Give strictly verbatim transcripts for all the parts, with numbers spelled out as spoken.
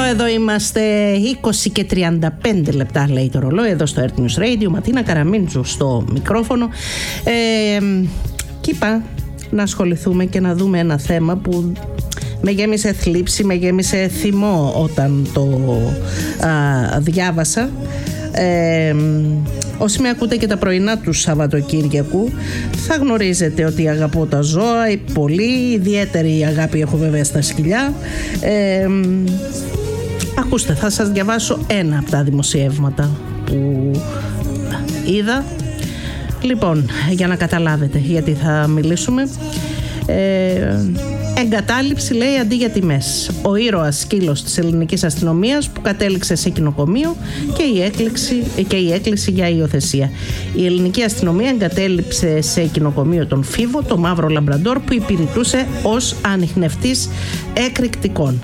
εδώ είμαστε. Είκοσι και τριάντα πέντε λεπτά λέει το ρολόι εδώ στο Earth News Radio. Ματίνα Καραμίντζου στο μικρόφωνο. Ε, και είπα να ασχοληθούμε και να δούμε ένα θέμα που με γέμισε θλίψη, με γέμισε θυμό όταν το α, διάβασα. Ε, όσοι με ακούτε και τα πρωινά του Σαββατοκύριακου θα γνωρίζετε ότι αγαπώ τα ζώα πολύ, ιδιαίτερη αγάπη έχω βέβαια στα σκυλιά. ε, Ακούστε, θα σας διαβάσω ένα από τα δημοσιεύματα που είδα. Λοιπόν, για να καταλάβετε γιατί θα μιλήσουμε. ε, Εγκατάλειψη λέει αντί για τιμές. Ο ήρωας σκύλος της ελληνικής αστυνομίας που κατέληξε σε κοινοκομείο και η έκκληση, και η έκκληση για υιοθεσία. Η ελληνική αστυνομία εγκατέλειψε σε κοινοκομείο τον Φίβο, το μαύρο λαμπραντόρ που υπηρετούσε ως ανιχνευτής εκρηκτικών.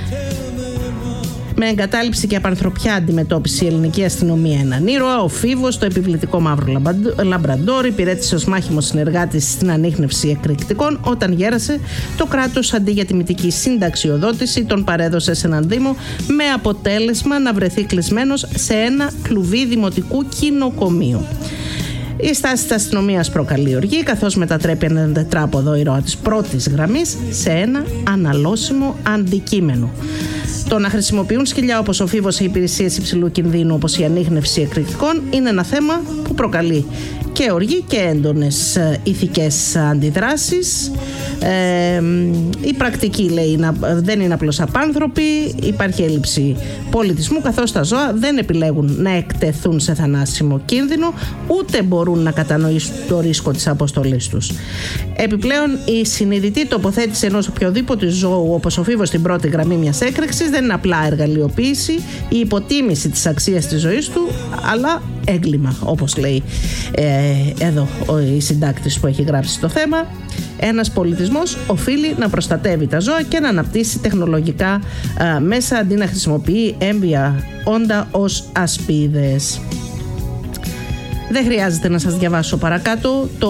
Με εγκατάλειψη και απανθρωπιά αντιμετώπιση η ελληνική αστυνομία έναν ήρωα. Ο Φίβος, το επιβλητικό μαύρο λαμπραντόρ, υπηρέτησε ως μάχημος συνεργάτης στην ανίχνευση εκρηκτικών. Όταν γέρασε, το κράτος αντί για τιμητική συνταξιοδότηση τον παρέδωσε σε έναν δήμο, με αποτέλεσμα να βρεθεί κλεισμένος σε ένα κλουβί δημοτικού κοινοκομείου. Η στάση της αστυνομίας προκαλεί οργή, καθώς μετατρέπει έναν τετράποδο ήρωα της πρώτης γραμμής σε ένα αναλώσιμο αντικείμενο. Το να χρησιμοποιούν σκυλιά όπως ο Φίβος σε υπηρεσίες υψηλού κινδύνου όπως η ανίχνευση εκρηκτικών είναι ένα θέμα που προκαλεί και οργή και έντονες ηθικές αντιδράσεις. Ε, η πρακτική λέει δεν είναι απλώς απάνθρωποι, υπάρχει έλλειψη πολιτισμού, καθώς τα ζώα δεν επιλέγουν να εκτεθούν σε θανάσιμο κίνδυνο ούτε μπορούν να κατανοήσουν το ρίσκο της αποστολής τους. Επιπλέον, η συνειδητή τοποθέτηση ενός οποιοδήποτε ζώου όπως ο Φίβος στην πρώτη γραμμή μιας έκρηξης δεν είναι απλά εργαλειοποίηση ή υποτίμηση της αξίας της ζωής του, αλλά έγκλημα, όπως λέει ε, εδώ ο, η συντάκτης που έχει γράψει το θέμα. Ένας πολιτισμός οφείλει να προστατεύει τα ζώα και να αναπτύσσει τεχνολογικά α, μέσα αντί να χρησιμοποιεί έμβια όντα ως ασπίδες. Δεν χρειάζεται να σας διαβάσω παρακάτω. Το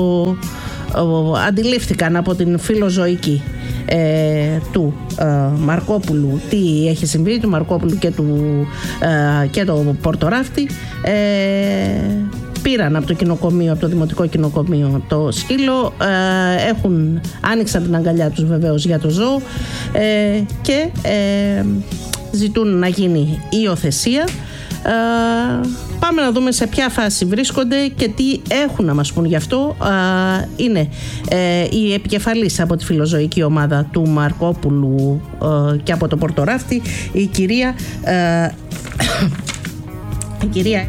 ο, αντιλήφθηκαν από την φιλοζωική ε, του ε, Μαρκόπουλου τι έχει συμβεί, του Μαρκόπουλου και του ε, και το Πορτοράφτη. ε, Πήραν από το κοινοκομείο, από το δημοτικό κοινοκομείο το σκύλο, ε, έχουν, άνοιξαν την αγκαλιά τους βεβαίως για το ζώο ε, και ε, ζητούν να γίνει υιοθεσία. Ε, πάμε να δούμε σε ποια φάση βρίσκονται και τι έχουν να μας πούν γι' αυτό. Ε, είναι ε, η επικεφαλής από τη φιλοζωική ομάδα του Μαρκόπουλου ε, και από το Πορτοράφτη, η κυρία ε, η κυρία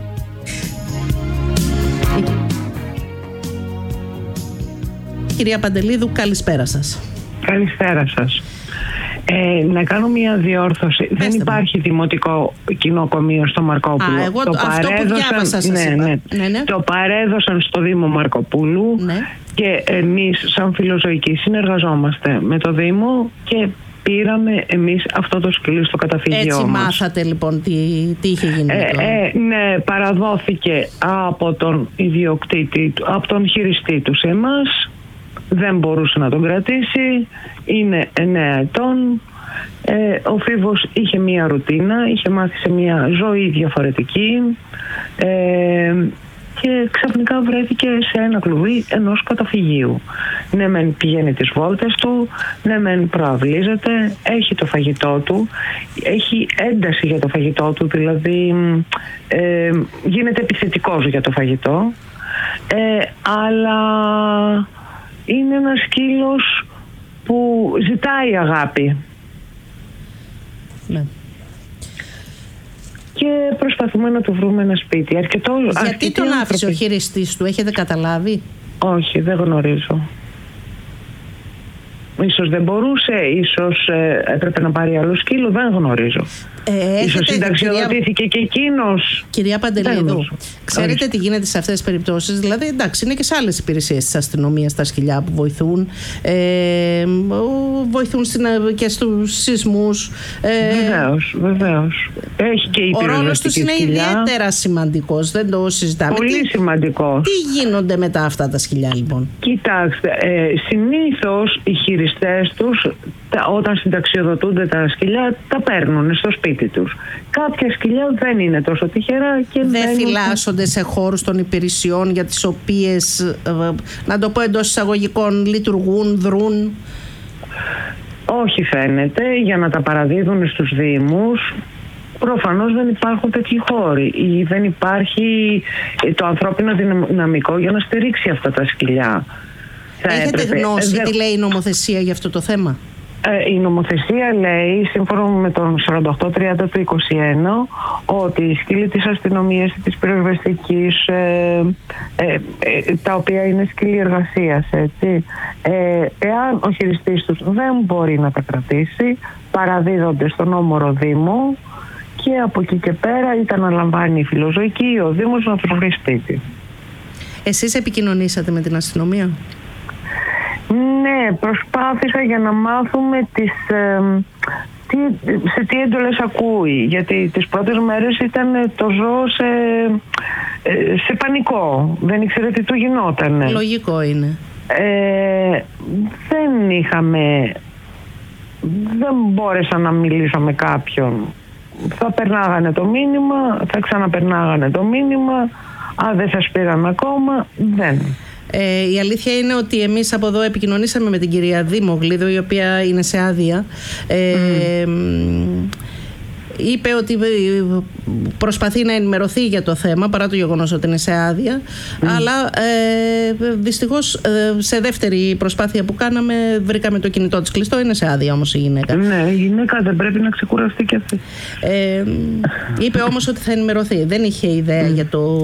Κυρία Παντελίδου, καλησπέρα σας. Καλησπέρα σας. Ε, να κάνω μια διόρθωση. Πέστε Δεν υπάρχει μου. δημοτικό κοινοκομείο στο Μαρκόπουλο. Α, εγώ το, αυτό που διάβασα σας ναι, είπα. Ναι. Ναι, ναι. Το παρέδωσαν στο Δήμο Μαρκοπούλου, ναι. Και εμείς σαν φιλοζωικοί συνεργαζόμαστε με το Δήμο και πήραμε εμείς αυτό το σκυλί στο καταφύγιό μας. Έτσι μάθατε λοιπόν τι, τι είχε γίνει. Ε, ε, ναι, παραδόθηκε από τον ιδιοκτήτη, από τον χειριστή του σε εμάς. Δεν μπορούσε να τον κρατήσει. Είναι εννέα ετών. Ε, ο Φίβος είχε μία ρουτίνα, είχε μάθει σε μία ζωή διαφορετική ε, και ξαφνικά βρέθηκε σε ένα κλουβί ενός καταφυγίου. Ναι μεν πηγαίνει τις βόλτες του, ναι μεν προαυλίζεται, έχει το φαγητό του, έχει ένταση για το φαγητό του, δηλαδή ε, γίνεται επιθετικός για το φαγητό, ε, αλλά είναι ένας σκύλος που ζητάει αγάπη. Ναι. Και προσπαθούμε να του βρούμε ένα σπίτι. Αρκετό, Γιατί τον άφησε ο χειριστής του, έχετε καταλάβει? Όχι, δεν γνωρίζω. Ίσως δεν μπορούσε, ίσως ε, έπρεπε να πάρει άλλο σκύλο, δεν γνωρίζω. Ε, ίσως συνταξιοδοτήθηκε και εκείνος. Κυρία Παντελίδου, ξέρετε Ορίστε. τι γίνεται σε αυτές τις περιπτώσεις? Δηλαδή, εντάξει, είναι και σε άλλες υπηρεσίες της αστυνομίας τα σκυλιά που βοηθούν. Ε, βοηθούν στην, και στους σεισμούς. Ε, βεβαίως, βεβαίως. Έχει και η Ο ρόλος τους είναι σκυλιά. ιδιαίτερα σημαντικός, δεν το συζητάμε. Πολύ τι, σημαντικός. Τι γίνονται μετά αυτά τα σκυλιά, λοιπόν? Κοιτάξτε, ε, συνήθως οι χειριστές χειριστές τους όταν συνταξιοδοτούνται τα σκυλιά τα παίρνουν στο σπίτι τους. Κάποια σκυλιά δεν είναι τόσο τυχερά και δεν μένουν... φυλάσσονται σε χώρους των υπηρεσιών για τις οποίες, να το πω εντός εισαγωγικών, λειτουργούν, δρούν. Όχι φαίνεται, για να τα παραδίδουν στους δήμους. Προφανώς δεν υπάρχουν τέτοιοι χώροι ή δεν υπάρχει το ανθρώπινο δυναμικό για να στηρίξει αυτά τα σκυλιά. Έχετε έπρεπε, γνώση ε, τι λέει η νομοθεσία για αυτό το θέμα? Ε, η νομοθεσία λέει, σύμφωνα με τον σαράντα οκτώ τριάντα του είκοσι ένα, ότι οι σκύλοι της αστυνομίας ή της πυροσβεστικής, ε, ε, ε, τα οποία είναι σκύλοι εργασίας, έτσι, ε, εάν ο χειριστής τους δεν μπορεί να τα κρατήσει, παραδίδονται στον όμορο δήμο και από εκεί και πέρα είτε αναλαμβάνει η φιλοζωική ή ο Δήμος να τους βρει σπίτι. Εσείς επικοινωνήσατε με την αστυνομία? Ναι, προσπάθησα για να μάθουμε τις, ε, τι, σε τι έντολες ακούει. Γιατί τις πρώτες μέρες ήταν το ζώο σε, σε πανικό. Δεν ήξερε τι του γινόταν. Λογικό είναι. Ε, δεν είχαμε... Δεν μπόρεσα να μιλήσω με κάποιον. Θα περνάγανε το μήνυμα, θα ξαναπερνάγανε το μήνυμα. Αν δεν σας πήραν ακόμα, δεν... Ε, η αλήθεια είναι ότι εμείς από εδώ επικοινωνήσαμε με την κυρία Δήμογλίδο, η οποία είναι σε άδεια. Ε, mm. Είπε ότι προσπαθεί να ενημερωθεί για το θέμα παρά το γεγονός ότι είναι σε άδεια, mm. αλλά ε, δυστυχώς ε, σε δεύτερη προσπάθεια που κάναμε βρήκαμε το κινητό της κλειστό. Είναι σε άδεια όμως η γυναίκα. Ναι, η γυναίκα δεν πρέπει να ξεκουραστεί κι αυτή. Ε, είπε όμως ότι θα ενημερωθεί. Δεν είχε ιδέα mm. για το...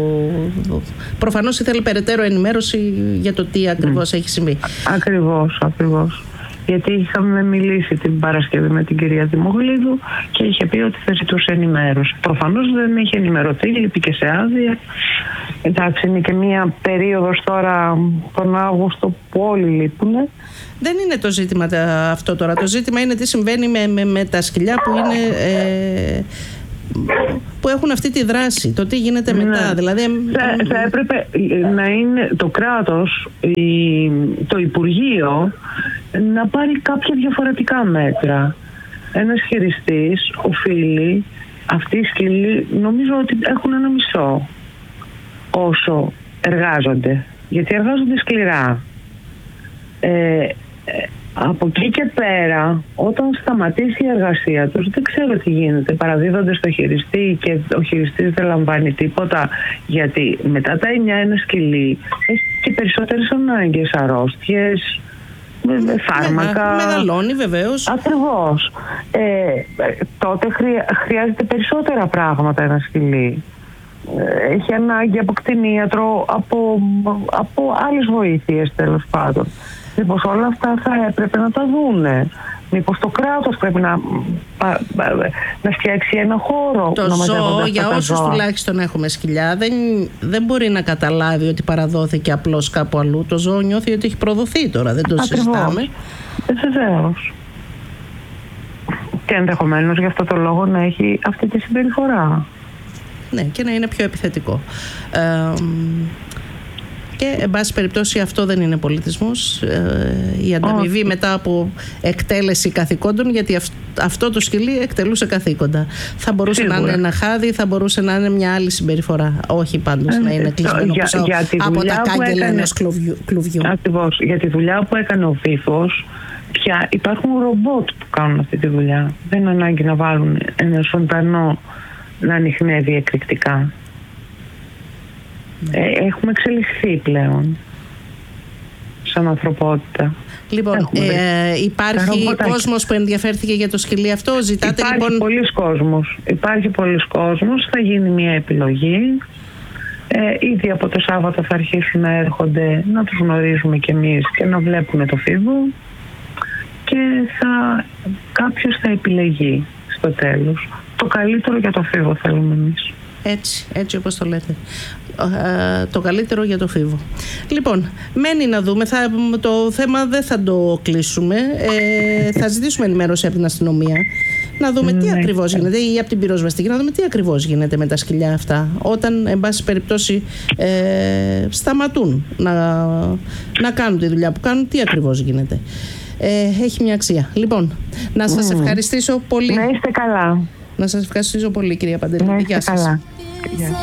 Προφανώς ήθελε περαιτέρω ενημέρωση για το τι ακριβώς mm. έχει συμβεί. Ακριβώς, ακριβώς. Γιατί είχαμε μιλήσει την Παρασκευή με την κυρία Δημογλίδου και είχε πει ότι θα ζητούσε ενημέρωση. Προφανώς δεν είχε ενημερωθεί, λείπει και σε άδεια. Εντάξει, είναι και μία περίοδος τώρα τον Αύγουστο που όλοι λείπουν. Δεν είναι το ζήτημα αυτό τώρα. Το ζήτημα είναι τι συμβαίνει με, με, με τα σκυλιά που είναι... Ε, που έχουν αυτή τη δράση, το τι γίνεται ναι. μετά. Δηλαδή, θα, θα έπρεπε να είναι το κράτος, η, το Υπουργείο, να πάρει κάποια διαφορετικά μέτρα. Ένας χειριστής οφείλει, αυτοί οι σκύλοι νομίζω ότι έχουν ένα μισό όσο εργάζονται, γιατί εργάζονται σκληρά. Ε, Από εκεί και πέρα, όταν σταματήσει η εργασία τους, δεν ξέρω τι γίνεται. Παραδίδονται στο χειριστή και ο χειριστής δεν λαμβάνει τίποτα. Γιατί μετά τα εννιά ένα σκυλί έχει και περισσότερες ανάγκες, αρρώστιες, φάρμακα. Μεγαλώνει βεβαίως. Ακριβώς. Ε, τότε χρεια, χρειάζεται περισσότερα πράγματα ένα σκυλί. Έχει ανάγκη από κτηνίατρο, από, από άλλες βοήθειες τέλος πάντων. Μήπως όλα αυτά θα έπρεπε να τα δούνε. Μήπως το κράτος πρέπει να, να φτιάξει ένα χώρο. Το να ζώο, για όσους τουλάχιστον έχουμε σκυλιά, δεν, δεν μπορεί να καταλάβει ότι παραδόθηκε απλώς κάπου αλλού. Το ζώο νιώθει ότι έχει προδοθεί τώρα, δεν το Ακριβώς. συζητάμε. Βεβαίως. Και ενδεχομένως γι' αυτό το λόγο να έχει αυτή τη συμπεριφορά. Ναι, και να είναι πιο επιθετικό. Ε, Και, εν πάση περιπτώσει, αυτό δεν είναι πολιτισμός. Ε, η ανταμοιβή oh. μετά από εκτέλεση καθηκόντων, γιατί αυ, αυτό το σκυλί εκτελούσε καθήκοντα. Θα μπορούσε Σίγουρα. να είναι ένα χάδι, θα μπορούσε να είναι μια άλλη συμπεριφορά. Όχι πάντως ε, να είναι κλεισμένο για, πίσω για από τα κάγκελα ενός κλουβιού. Ακριβώς. Για τη δουλειά που έκανε ο Φίφος, πια υπάρχουν ρομπότ που κάνουν αυτή τη δουλειά. Δεν είναι ανάγκη να βάλουν ένα ζωντανό να ανιχνεύει εκρηκτικά. Έχουμε εξελιχθεί πλέον σαν ανθρωπότητα. Λοιπόν, ε, υπάρχει κόσμος που ενδιαφέρθηκε για το σκυλί αυτό. Ζητάτε υπάρχει λοιπόν... πολλής κόσμος. Υπάρχει πολλής κόσμος. Θα γίνει μια επιλογή. Ε, ήδη από το Σάββατο θα αρχίσουν να έρχονται, να τους γνωρίζουμε κι εμείς και να βλέπουν το φίβο. Και θα, κάποιος θα επιλεγεί στο τέλος. Το καλύτερο για το φίβο θέλουμε εμείς. Έτσι, έτσι όπως το λέτε. Ε, το καλύτερο για το φίβο. Λοιπόν, μένει να δούμε. Θα, το θέμα δεν θα το κλείσουμε. Ε, θα ζητήσουμε ενημέρωση από την αστυνομία. Να δούμε τι ναι, ακριβώς γίνεται, ή από την πυροσβεστική, να δούμε τι ακριβώς γίνεται με τα σκυλιά αυτά. Όταν, εν πάση περιπτώσει, ε, σταματούν να, να κάνουν τη δουλειά που κάνουν, τι ακριβώς γίνεται. ε, έχει μια αξία. Λοιπόν, να σας mm. ευχαριστήσω πολύ. Να είστε καλά. Να σας ευχαριστήσω πολύ, κυρία Παντελίδη. Να είστε καλά. Γεια.